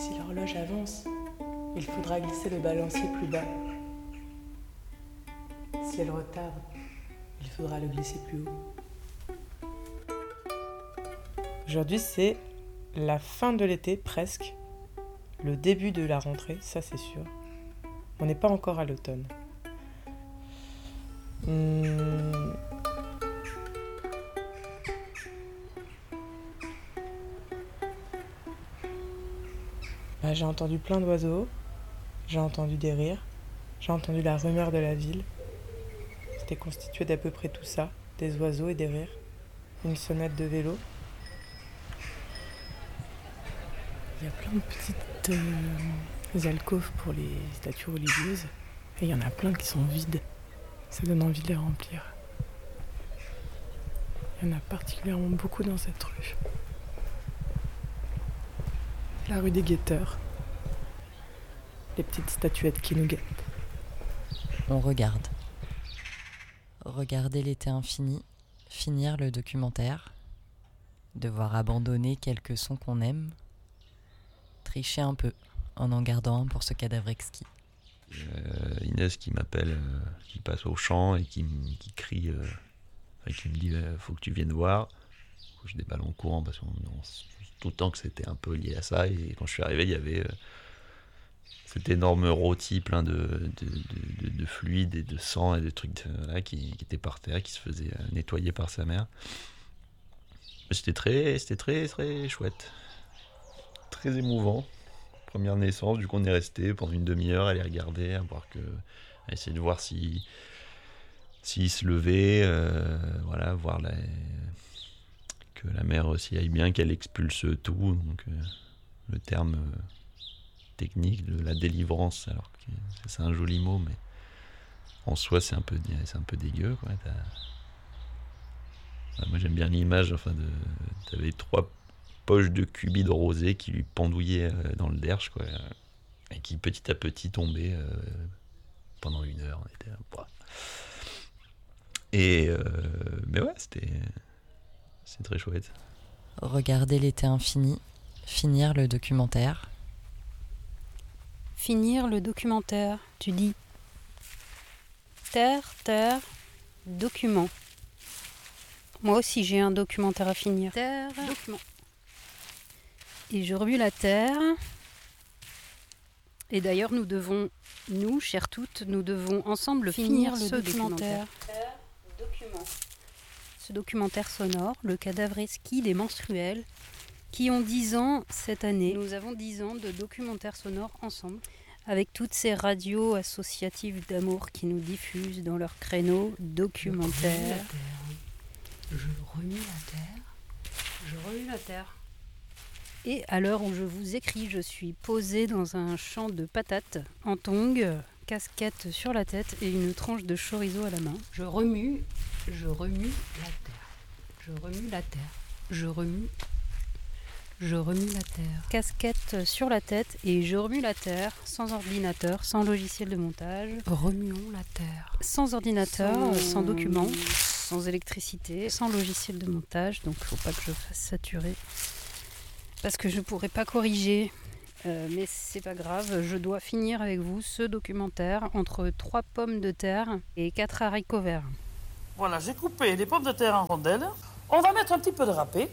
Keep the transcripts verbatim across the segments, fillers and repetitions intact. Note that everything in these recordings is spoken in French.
Si l'horloge avance, il faudra glisser le balancier plus bas. Si elle retarde, il faudra le glisser plus haut. Aujourd'hui, c'est la fin de l'été, presque. Le début de la rentrée, ça c'est sûr. On n'est pas encore à l'automne. Hum... Bah, j'ai entendu plein d'oiseaux, j'ai entendu des rires, j'ai entendu la rumeur de la ville. C'était constitué d'à peu près tout ça, des oiseaux et des rires. Une sonnette de vélo. Il y a plein de petites euh, alcôves pour les statues religieuses. Et il y en a plein qui sont vides. Ça donne envie de les remplir. Il y en a particulièrement beaucoup dans cette rue. La rue des guetteurs. Les petites statuettes qui nous guettent. On regarde. Regarder l'été infini, finir le documentaire, devoir abandonner quelques sons qu'on aime, tricher un peu en en gardant un pour ce cadavre exquis. Euh, Inès qui m'appelle, euh, qui passe au champ et qui, m- qui crie, euh, et qui me dit euh, faut que tu viennes voir. Je déballe en courant parce qu'on on, tout le temps que c'était un peu lié à ça. Et quand je suis arrivé, il y avait euh, cet énorme rôti plein de, de, de, de, de fluide et de sang et de trucs de, là, qui, qui étaient par terre, qui se faisait euh, nettoyer par sa mère. Mais C'était très, c'était très, très chouette, très émouvant. Première naissance, du coup on est resté pendant une demi-heure à les regarder, à voir que, à essayer de voir si s'ils se levaient, euh, voilà, voir la, que la mère aussi aille bien, qu'elle expulse tout, donc euh, le terme euh, technique de la délivrance, alors que c'est un joli mot, mais en soi c'est un peu, c'est un peu dégueu, quoi. T'as... Enfin, moi j'aime bien l'image, enfin de, t'avais trois poche de cubide rosé qui lui pendouillait euh, dans le derche, quoi, euh, et qui petit à petit tombait euh, pendant une heure. On était là, bah. Et euh, mais ouais, c'était c'est très chouette. Regarder l'été infini, finir le documentaire. Finir le documentaire, tu dis. Terre, terre, document. Moi aussi j'ai un documentaire à finir. Terre, document. Et je remue la terre. Et d'ailleurs, nous devons, nous, chères toutes, nous devons ensemble finir, finir le ce documentaire. documentaire. Document. Ce documentaire sonore, le cadavre exquis des menstruels, qui ont dix ans cette année. Nous avons dix ans de documentaire sonore ensemble, avec toutes ces radios associatives d'amour qui nous diffusent dans leur créneau documentaire. Je remue la terre. Je remue la terre. Et à l'heure où je vous écris, je suis posée dans un champ de patates en tongs, casquette sur la tête et une tranche de chorizo à la main. Je remue, je remue la terre. Je remue la terre. Je remue, je remue la terre. Casquette sur la tête et je remue la terre, sans ordinateur, sans logiciel de montage. Remuons la terre. Sans ordinateur, sans, Sans- documents, sans électricité, sans logiciel de montage, donc faut pas que je fasse saturer. Parce que je ne pourrais pas corriger, euh, mais c'est pas grave, je dois finir avec vous ce documentaire entre trois pommes de terre et quatre haricots verts. Voilà, j'ai coupé les pommes de terre en rondelles. On va mettre un petit peu de râpé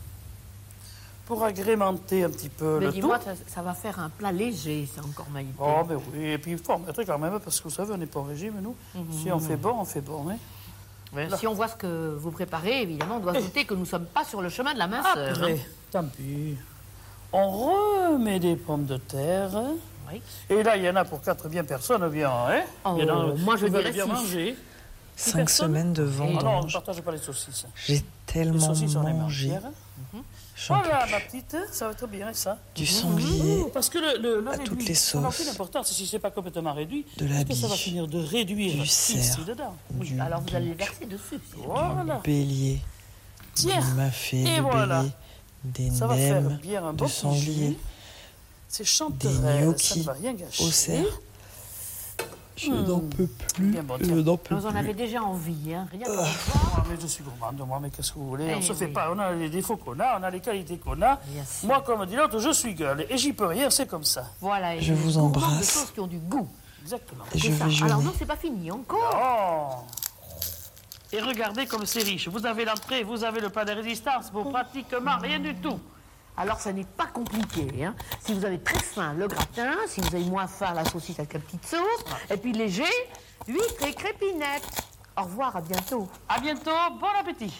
pour agrémenter un petit peu Mais le dis-moi, tout. ça, ça va faire un plat léger, c'est encore magnifique. Oh, ben oui, et puis il faut en mettre quand même, parce que vous savez, on n'est pas au régime, nous. Mhm. Si on fait bon, on fait bon, hein. Ouais, si on voit ce que vous préparez, évidemment, on doit se douter que nous ne sommes pas sur le chemin de la minceur. Après, hein. tant pis. On remet des pommes de terre. Oui. Et là, il y en a pour quatre bien personnes, bien, hein. Oh, Il y en a moi, je qui veulent dirais bien six. manger. Six Cinq personnes semaines de Ah non, on ne vendange. partage pas les saucisses. J'ai Les tellement saucisses, on les mange. mangé. hier. J'en peux Voilà, plus. ma petite, ça va être bien, ça. Du sanglier, Parce que le, le, le à réduit, toutes les ça n'a sauces. aucune importance si c'est pas complètement réduit. de la Parce que ça va biche, finir de réduire du ici cerf, dedans. du Alors vous allez les bouc, verser dessus. si Voilà. bélier, Tiens, du mafé et de voilà. bélier, des ça va faire nems, bien un de bon sanglier, jus. C'est des chanterelles, ça ne gnocchis va rien gâcher. au cerf, Je n'en peux plus. Bien bon, je tiens. n'en peux Vous en plus. avez déjà envie, hein. Rien que Ah, mais je suis gourmand de moi, mais qu'est-ce que vous voulez? Eh On se fait oui. pas, on a les défauts qu'on a, on a les qualités qu'on a. Bien sûr. Moi, comme dit l'autre, je suis gueule et j'y peux rien, c'est comme ça. Voilà. et Je des vous gourmands embrasse. De choses qui ont du goût. Exactement. Je C'est ça. vais Alors jeûner. non, c'est pas fini encore. Oh! Et regardez comme c'est riche. Vous avez l'entrée, vous avez le plat de résistance, pour pratiquement rien du tout. Alors ça n'est pas compliqué, hein. Si vous avez très faim, le gratin. Si vous avez moins faim, la saucisse avec la petite sauce. Et puis léger, huîtres et crépinettes. Au revoir, à bientôt. À bientôt, bon appétit.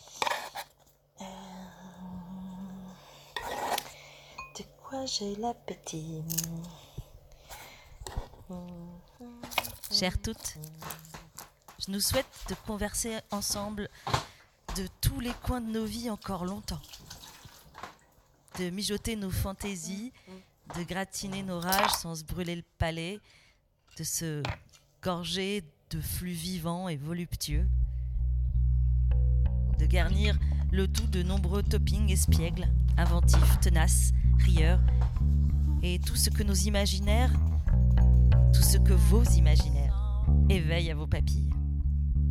De quoi j'ai l'appétit? Chères toutes, je nous souhaite de converser ensemble de tous les coins de nos vies encore longtemps. De mijoter nos fantaisies, de gratiner nos rages sans se brûler le palais, de se gorger de flux vivants et voluptueux, de garnir le tout de nombreux toppings espiègles, inventifs, tenaces, rieurs, et tout ce que nos imaginaires, tout ce que vos imaginaires éveillent à vos papilles.